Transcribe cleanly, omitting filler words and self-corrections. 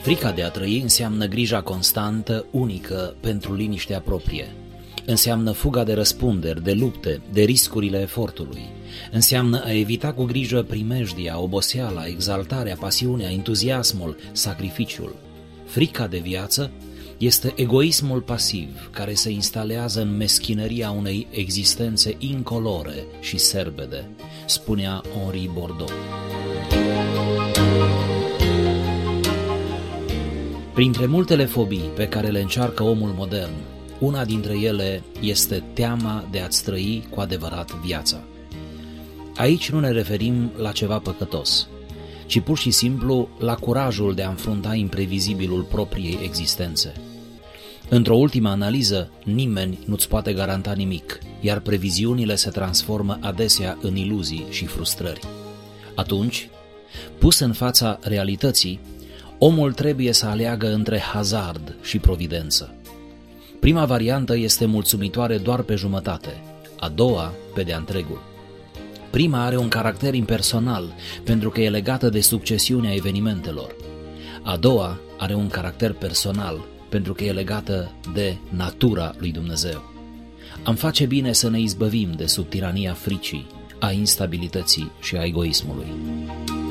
Frica de a trăi înseamnă grija constantă, unică, pentru liniștea proprie. Înseamnă fuga de răspunderi, de lupte, de riscurile efortului. Înseamnă a evita cu grijă primejdia, oboseala, exaltarea, pasiunea, entuziasmul, sacrificiul. Frica de viață este egoismul pasiv care se instalează în meschinăria unei existențe incolore și serbede, spunea Henri Bordeaux. Printre multele fobii pe care le încearcă omul modern, una dintre ele este teama de a-ți trăi cu adevărat viața. Aici nu ne referim la ceva păcătos, ci pur și simplu la curajul de a înfrunta imprevizibilul propriei existențe. Într-o ultimă analiză, nimeni nu-ți poate garanta nimic, iar previziunile se transformă adesea în iluzii și frustrări. Atunci, pus în fața realității, omul trebuie să aleagă între hazard și providență. Prima variantă este mulțumitoare doar pe jumătate, a doua pe de-a întregul. Prima are un caracter impersonal pentru că e legată de succesiunea evenimentelor. A doua are un caracter personal pentru că e legată de natura lui Dumnezeu. Am face bine să ne izbăvim de sub tirania fricii, a instabilității și a egoismului.